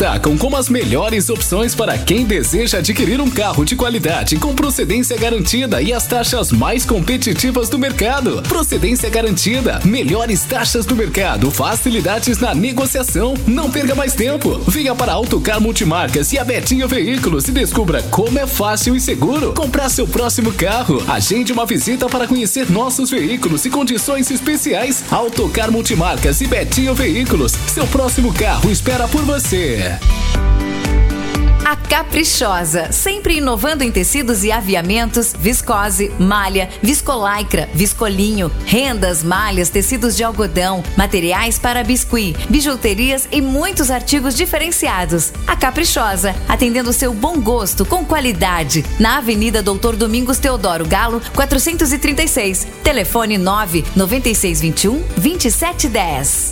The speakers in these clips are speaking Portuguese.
destacam como as melhores opções para quem deseja adquirir um carro de qualidade com procedência garantida e as taxas mais competitivas do mercado. Procedência garantida, melhores taxas do mercado, facilidades na negociação. Não perca mais tempo. Venha para a Autocar Multimarcas e a Betinho Veículos e descubra como é fácil e seguro comprar seu próximo carro. Agende uma visita para conhecer nossos veículos e condições especiais. Autocar Multimarcas e Betinho Veículos. Seu próximo carro espera por você. A Caprichosa, sempre inovando em tecidos e aviamentos, viscose, malha, viscolaicra, viscolinho, rendas, malhas, tecidos de algodão, materiais para biscuit, bijuterias e muitos artigos diferenciados. A Caprichosa, atendendo seu bom gosto com qualidade, na Avenida Doutor Domingos Teodoro Galo, 436. Telefone 99621-2710.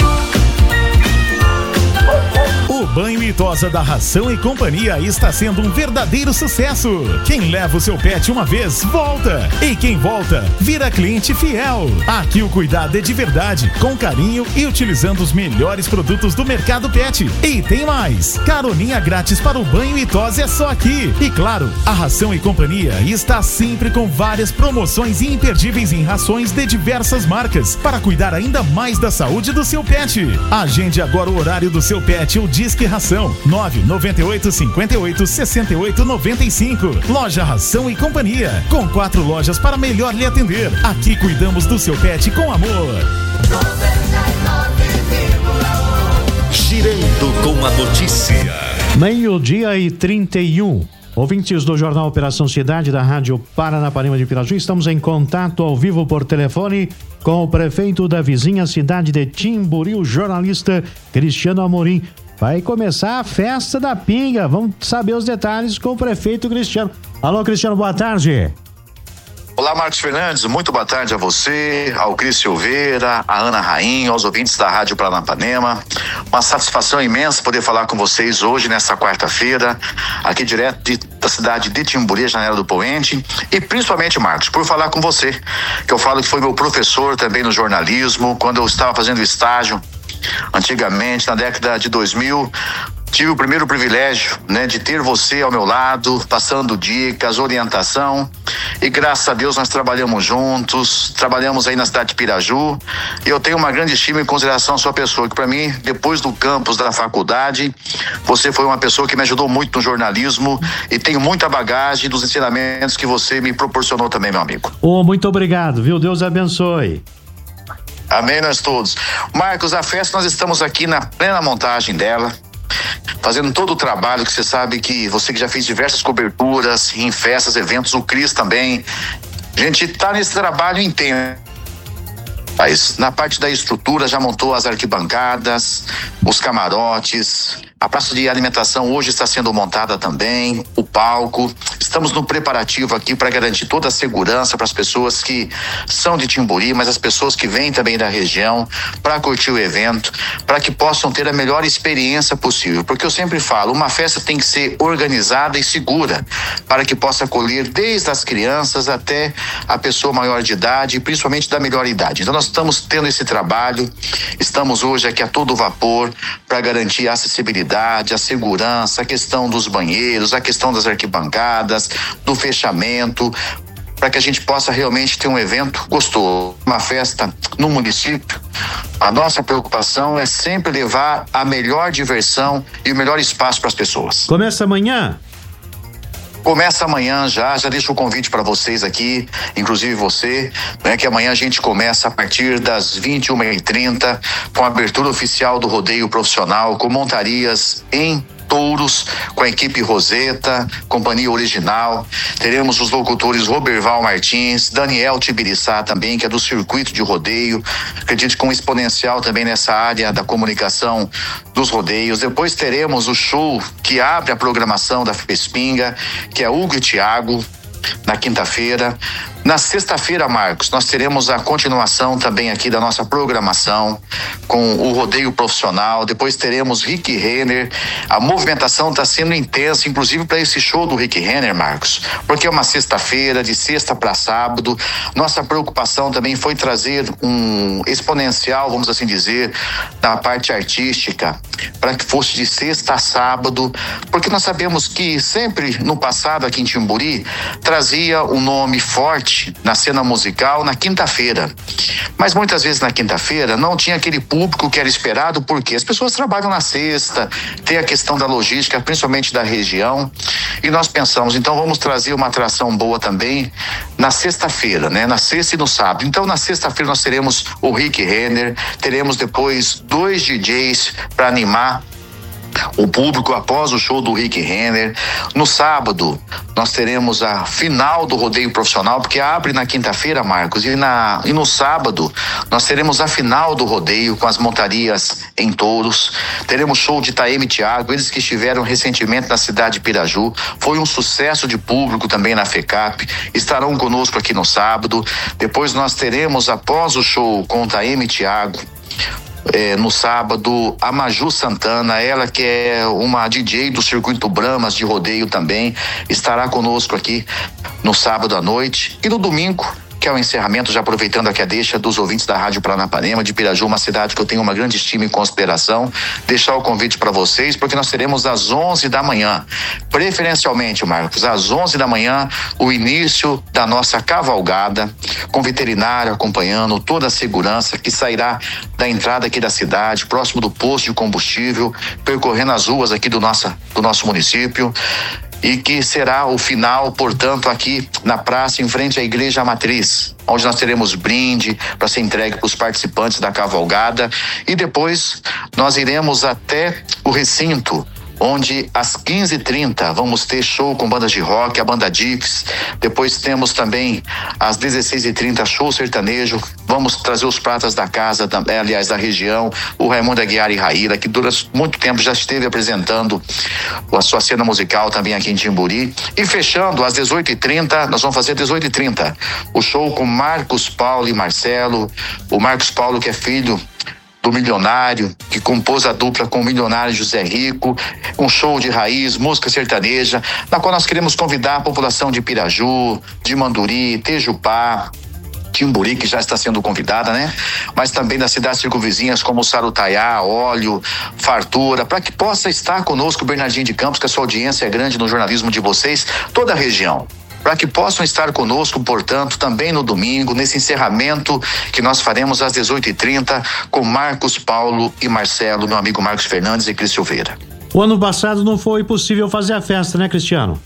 O banho e tosa da Ração e Companhia está sendo um verdadeiro sucesso. Quem leva o seu pet uma vez, volta. E quem volta, vira cliente fiel. Aqui o cuidado é de verdade, com carinho e utilizando os melhores produtos do mercado pet. E tem mais, caroninha grátis para o banho e tosa é só aqui. E claro, a Ração e Companhia está sempre com várias promoções imperdíveis em rações de diversas marcas, para cuidar ainda mais da saúde do seu pet. Agende agora o horário do seu pet ou Disque Ração 998586895. Loja Ração e Companhia, com 4 lojas para melhor lhe atender. Aqui cuidamos do seu pet com amor. Girando com a notícia. 12:31. Ouvintes do Jornal Operação Cidade da Rádio Paranapanema de Piraju, estamos em contato ao vivo por telefone com o prefeito da vizinha cidade de Timburi, o jornalista Cristiano Amorim. Vai começar a festa da pinga. Vamos saber os detalhes com o prefeito Cristiano. Alô, Cristiano, boa tarde. Olá, Marcos Fernandes, muito boa tarde a você, ao Cris Silveira, a Ana Rainha, aos ouvintes da Rádio Paranapanema. Uma satisfação imensa poder falar com vocês hoje, nessa quarta-feira, aqui direto da cidade de Timburi, Janela do Poente, e principalmente, Marcos, por falar com você, que eu falo que foi meu professor também no jornalismo, quando eu estava fazendo estágio, antigamente, na década de 2000, tive o primeiro privilégio, de ter você ao meu lado, passando dicas, orientação, e graças a Deus nós trabalhamos juntos, trabalhamos aí na cidade de Piraju, e eu tenho uma grande estima e consideração à sua pessoa, que para mim, depois do campus da faculdade, você foi uma pessoa que me ajudou muito no jornalismo, e tenho muita bagagem dos ensinamentos que você me proporcionou também, meu amigo. Muito obrigado, viu? Deus abençoe. Amém, nós todos. Marcos, a festa, nós estamos aqui na plena montagem dela, fazendo todo o trabalho que você sabe que você que já fez diversas coberturas em festas, eventos, o Cris também. A gente tá nesse trabalho intenso. Mas na parte da estrutura já montou as arquibancadas, os camarotes, a praça de alimentação hoje está sendo montada também, o palco. Estamos no preparativo aqui para garantir toda a segurança para as pessoas que são de Timburi, mas as pessoas que vêm também da região para curtir o evento, para que possam ter a melhor experiência possível. Porque eu sempre falo, uma festa tem que ser organizada e segura para que possa acolher desde as crianças até a pessoa maior de idade e principalmente da melhor idade. Então nós estamos tendo esse trabalho, estamos hoje aqui a todo vapor para garantir a acessibilidade, a segurança, a questão dos banheiros, a questão das arquibancadas, do fechamento, para que a gente possa realmente ter um evento gostoso, uma festa no município. A nossa preocupação é sempre levar a melhor diversão e o melhor espaço para as pessoas. Começa amanhã? Começa amanhã já deixo o convite para vocês aqui, inclusive você, que amanhã a gente começa a partir das 21h30 com a abertura oficial do rodeio profissional, com montarias em touros, com a equipe Roseta, companhia original. Teremos os locutores Roberval Martins, Daniel Tibiriçá também, que é do circuito de rodeio, acredito com um exponencial também nessa área da comunicação dos rodeios. Depois teremos o show que abre a programação da Fespinga, que é Hugo e Thiago, na quinta-feira. Na sexta-feira, Marcos, nós teremos a continuação também aqui da nossa programação com o rodeio profissional. Depois teremos Rick Renner. A movimentação está sendo intensa, inclusive para esse show do Rick Renner, Marcos, porque é uma sexta-feira, de sexta para sábado. Nossa preocupação também foi trazer um exponencial, vamos assim dizer, da parte artística, para que fosse de sexta a sábado, porque nós sabemos que sempre no passado aqui em Timburi trazia um nome forte na cena musical na quinta-feira, mas muitas vezes na quinta-feira não tinha aquele público que era esperado, porque as pessoas trabalham na sexta, tem a questão da logística, principalmente da região, e nós pensamos, então vamos trazer uma atração boa também na sexta-feira, né? Na sexta e no sábado. Então na sexta-feira nós teremos o Rick Renner, teremos depois 2 DJs para animar o público após o show do Rick Renner. No sábado nós teremos a final do rodeio profissional, porque abre na quinta-feira, Marcos, e no sábado nós teremos a final do rodeio com as montarias em touros. Teremos show de Taeme e Thiago, eles que estiveram recentemente na cidade de Piraju, foi um sucesso de público também na FECAP, estarão conosco aqui no sábado. Depois nós teremos, após o show com Taeme e Thiago, no sábado, a Maju Santana, ela que é uma DJ do Circuito Brahmas de rodeio também, estará conosco aqui no sábado à noite. E no domingo, que é o encerramento, já aproveitando aqui a deixa dos ouvintes da Rádio Paranapanema de Piraju, uma cidade que eu tenho uma grande estima e consideração, deixar o convite para vocês, porque nós teremos às 11 da manhã, preferencialmente, Marcos, às 11 da manhã, o início da nossa cavalgada, com veterinário acompanhando, toda a segurança, que sairá da entrada aqui da cidade, próximo do posto de combustível, percorrendo as ruas aqui do nosso município, e que será o final, portanto, aqui na praça, em frente à Igreja Matriz, onde nós teremos brinde para ser entregue para os participantes da cavalgada, e depois nós iremos até o recinto, onde às 15h30 vamos ter show com bandas de rock, a banda Dix. Depois temos também às 16h30 show sertanejo. Vamos trazer os pratas da casa, aliás, da região, o Raimundo Aguiar e Raíra, que durante muito tempo já esteve apresentando a sua cena musical também aqui em Timburi. E fechando às 18h30, nós vamos fazer 18h30 o show com Marcos Paulo e Marcelo. O Marcos Paulo, que é filho do Milionário, que compôs a dupla com o Milionário José Rico, um show de raiz, música sertaneja, na qual nós queremos convidar a população de Piraju, de Manduri, Tejupá, Timburi, que já está sendo convidada, né? Mas também das cidades circunvizinhas como Sarutaiá, Óleo, Fartura, para que possa estar conosco o Bernardinho de Campos, que a sua audiência é grande no jornalismo de vocês, toda a região, para que possam estar conosco, portanto, também no domingo, nesse encerramento que nós faremos às 18h30 com Marcos Paulo e Marcelo, meu amigo Marcos Fernandes e Cris Silveira. O ano passado não foi possível fazer a festa, né, Cristiano?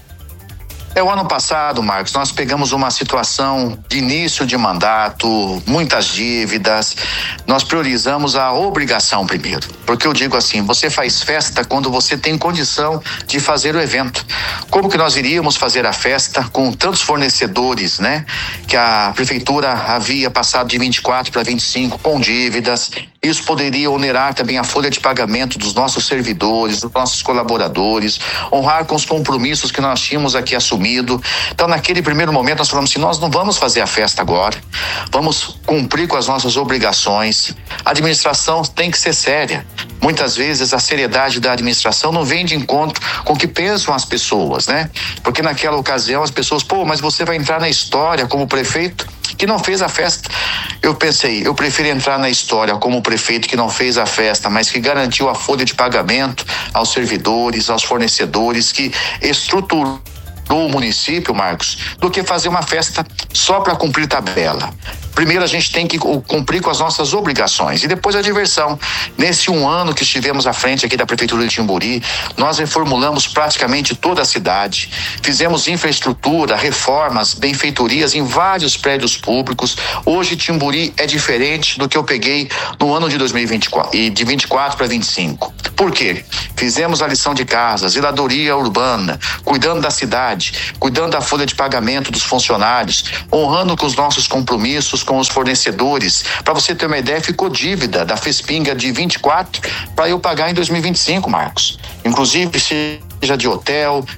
O ano passado, Marcos, nós pegamos uma situação de início de mandato, muitas dívidas, nós priorizamos a obrigação primeiro, porque eu digo assim, você faz festa quando você tem condição de fazer o evento. Como que nós iríamos fazer a festa com tantos fornecedores, né? Que a prefeitura havia passado de 24 para 25 com dívidas. Isso poderia onerar também a folha de pagamento dos nossos servidores, dos nossos colaboradores, honrar com os compromissos que nós tínhamos aqui assumido. Então, naquele primeiro momento, nós falamos assim, nós não vamos fazer a festa agora, vamos cumprir com as nossas obrigações. A administração tem que ser séria. Muitas vezes a seriedade da administração não vem de encontro com o que pensam as pessoas, né? Porque naquela ocasião as pessoas, mas você vai entrar na história como prefeito que não fez a festa. Eu pensei, eu prefiro entrar na história como prefeito que não fez a festa, mas que garantiu a folha de pagamento aos servidores, aos fornecedores, que estruturou o município, Marcos, do que fazer uma festa só para cumprir tabela. Primeiro a gente tem que cumprir com as nossas obrigações e depois a diversão. Nesse 1 ano que estivemos à frente aqui da Prefeitura de Timburi, nós reformulamos praticamente toda a cidade, fizemos infraestrutura, reformas, benfeitorias em vários prédios públicos. Hoje Timburi é diferente do que eu peguei no ano de 2024 e de 24 para 25. Por quê? Fizemos a lição de casa, zeladoria urbana, cuidando da cidade, cuidando da folha de pagamento dos funcionários, honrando com os nossos compromissos com os fornecedores. Para você ter uma ideia, ficou dívida da Fespinga de 24 para eu pagar em 2025, Marcos. Inclusive, seja de hotel,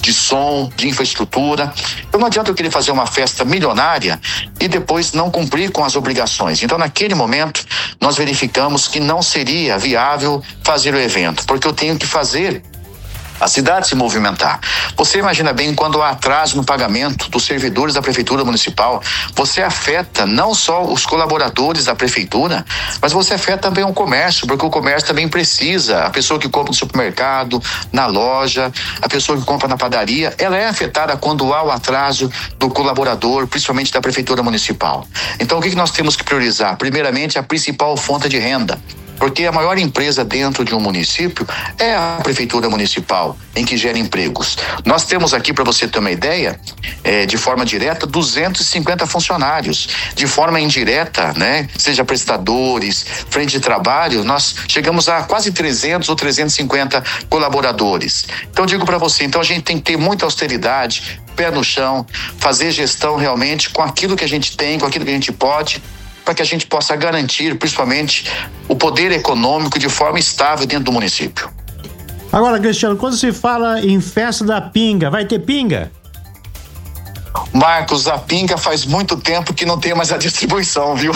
de som, de infraestrutura. Então não adianta eu querer fazer uma festa milionária e depois não cumprir com as obrigações. Então naquele momento nós verificamos que não seria viável fazer o evento, porque eu tenho que fazer a cidade se movimentar. Você imagina bem, quando há atraso no pagamento dos servidores da Prefeitura Municipal, você afeta não só os colaboradores da Prefeitura, mas você afeta também o comércio, porque o comércio também precisa. A pessoa que compra no supermercado, na loja, a pessoa que compra na padaria, ela é afetada quando há o atraso do colaborador, principalmente da Prefeitura Municipal. Então, o que nós temos que priorizar? Primeiramente, a principal fonte de renda. Porque a maior empresa dentro de um município é a Prefeitura Municipal, em que gera empregos. Nós temos aqui, para você ter uma ideia, de forma direta, 250 funcionários. De forma indireta, né, seja prestadores, frente de trabalho, nós chegamos a quase 300 ou 350 colaboradores. Então, eu digo para você, então a gente tem que ter muita austeridade, pé no chão, fazer gestão realmente com aquilo que a gente tem, com aquilo que a gente pode, para que a gente possa garantir, principalmente, o poder econômico de forma estável dentro do município. Agora, Cristiano, quando se fala em festa da pinga, vai ter pinga? Marcos, a pinga faz muito tempo que não tem mais a distribuição, viu?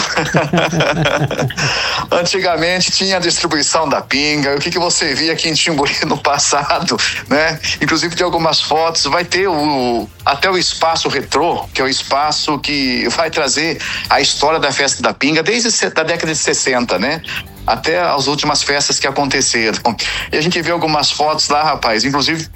Antigamente tinha a distribuição da pinga. O que você via aqui em Timburi no passado, né? Inclusive de algumas fotos, vai ter até o espaço retrô, que é o espaço que vai trazer a história da festa da pinga desde a década de 60, né? Até as últimas festas que aconteceram. E a gente vê algumas fotos lá, rapaz, inclusive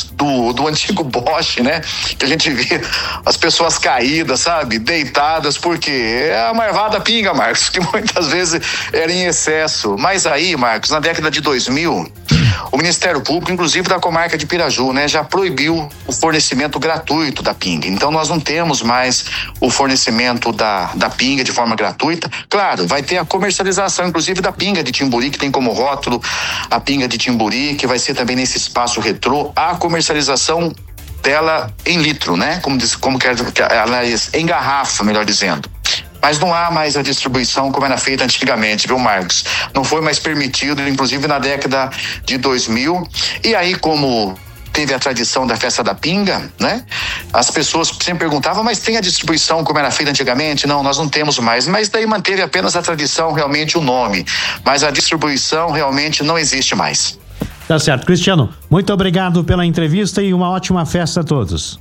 do antigo Bosch, né? Que a gente vê as pessoas caídas, sabe? Deitadas, porque é a marvada pinga, Marcos, que muitas vezes era em excesso. Mas aí, Marcos, na década de 2000, o Ministério Público, inclusive da comarca de Piraju, né, já proibiu o fornecimento gratuito da pinga. Então nós não temos mais o fornecimento da pinga de forma gratuita. Claro, vai ter a comercialização, inclusive da pinga de Timburi, que tem como rótulo a pinga de Timburi, que vai ser também nesse espaço retrô, a comercialização dela em litro, né? Como quer, aliás, em garrafa, melhor dizendo. Mas não há mais a distribuição como era feita antigamente, viu, Marcos? Não foi mais permitido, inclusive na década de 2000. E aí, como teve a tradição da festa da pinga, né? As pessoas sempre perguntavam, mas tem a distribuição como era feita antigamente? Não, nós não temos mais. Mas daí manteve apenas a tradição, realmente o nome. Mas a distribuição realmente não existe mais. Tá certo. Cristiano, muito obrigado pela entrevista e uma ótima festa a todos.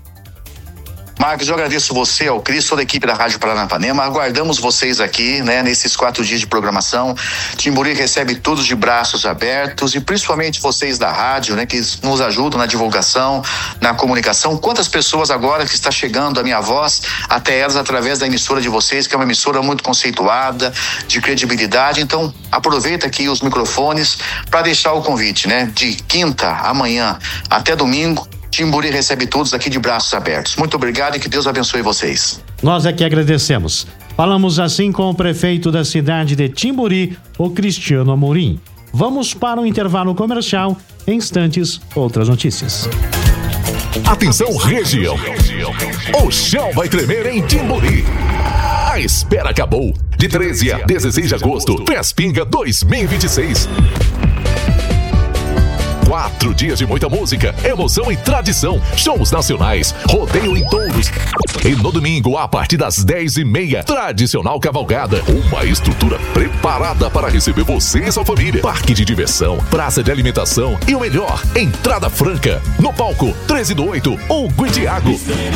Marcos, eu agradeço você, ao Cris, toda a equipe da Rádio Paranapanema. Aguardamos vocês aqui, né, nesses 4 dias de programação. Timburi recebe todos de braços abertos e principalmente vocês da rádio, né, que nos ajudam na divulgação, na comunicação. Quantas pessoas agora que está chegando a minha voz até elas através da emissora de vocês, que é uma emissora muito conceituada, de credibilidade. Então, aproveita aqui os microfones para deixar o convite, né, de quinta, amanhã até domingo. Timburi recebe todos aqui de braços abertos. Muito obrigado e que Deus abençoe vocês. Nós é que agradecemos. Falamos assim com o prefeito da cidade de Timburi, o Cristiano Amorim. Vamos para o intervalo comercial. Em instantes, outras notícias. Atenção, região. O chão vai tremer em Timburi. A espera acabou. De 13 a 16 de agosto, Fespinga 2026. 4 dias de muita música, emoção e tradição, shows nacionais, rodeio em touros. E no domingo, a partir das 10h30, tradicional cavalgada. Uma estrutura preparada para receber você e sua família. Parque de diversão, praça de alimentação e o melhor, entrada franca. No palco, 13/8, o Guidiago.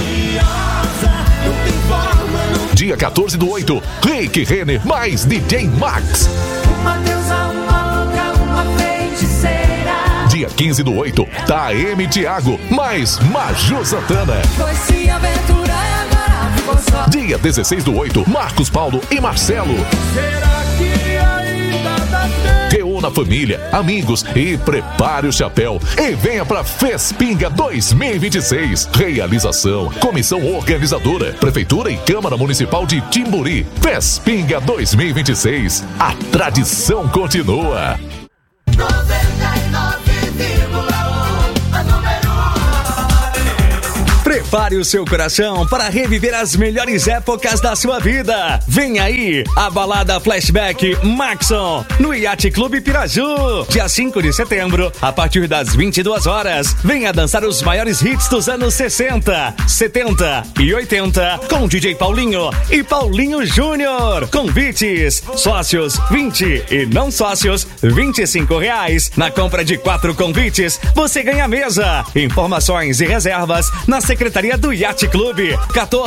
Dia 14/8, Rick Renner mais DJ Max. Uma deusa, uma louca, uma feiticeira. Dia 15/8, Taeme Thiago, mais Maju Santana. Foi-se aventurar agora ficou só. Dia 16/8, Marcos Paulo e Marcelo. Será que ainda dá tempo? Reúna a família, amigos e prepare o chapéu. E venha pra Fespinga 2026. Realização, comissão organizadora, Prefeitura e Câmara Municipal de Timburi. Fespinga 2026. A tradição continua. 99,1, a número 1. Prepare o seu coração para reviver as melhores épocas da sua vida. Vem aí a balada Flashback Maxon no Yacht Clube Piraju, dia 5 de setembro, a partir das 22 horas. Venha dançar os maiores hits dos anos 60, 70 e 80 com DJ Paulinho e Paulinho Júnior. Convites: sócios 20 e não sócios R$25. Na compra de 4 convites, você ganha mesa. Informações e reservas na Secretaria do Yacht Clube.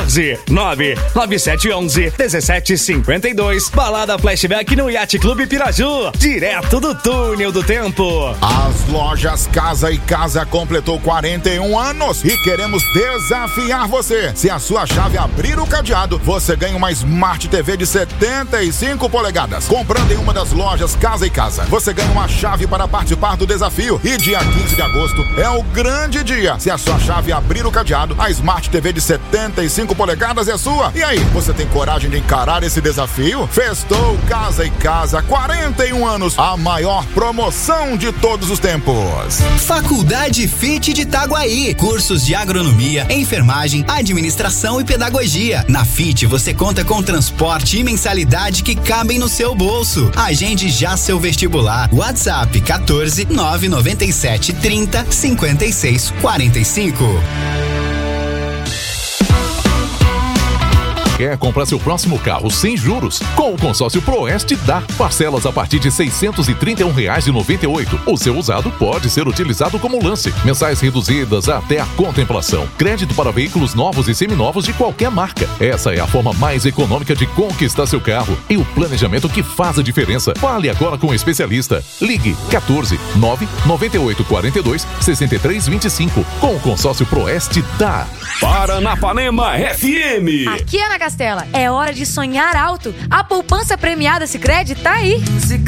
14-99711-1752. Balada Flashback no Yacht Clube Piraju, direto do túnel do tempo. As lojas Casa e Casa completou 41 anos e queremos desafiar você. Se a sua chave abrir o cadeado, você ganha uma Smart TV de 75 polegadas. Comprando em uma das lojas Casa e Casa, você ganha uma chave para participar do desafio. E dia 15 de agosto é o grande dia. Se a sua chave abrir o cadeado, a Smart TV de 75 polegadas é sua. E aí, você tem coragem de encarar esse desafio? Festou Casa e Casa, 41 anos, a maior promoção de todos os tempos. Faculdade FIT de Itaguaí, cursos de agronomia, enfermagem, administração e pedagogia. Na FIT você conta com transporte e mensalidade que cabem no seu bolso. Agende já seu vestibular. WhatsApp 14-997 30 56 45. Quer comprar seu próximo carro sem juros? Com o consórcio Proeste dá. Parcelas a partir de R$631,98. O seu usado pode ser utilizado como lance. Mensais reduzidas até a contemplação. Crédito para veículos novos e seminovos de qualquer marca. Essa é a forma mais econômica de conquistar seu carro e o planejamento que faz a diferença. Fale agora com o especialista. Ligue 14-99842-6325. Com o consórcio Proeste dá. Paranapanema FM. Aqui é na Castela, é hora de sonhar alto. A poupança premiada Sicredi tá aí.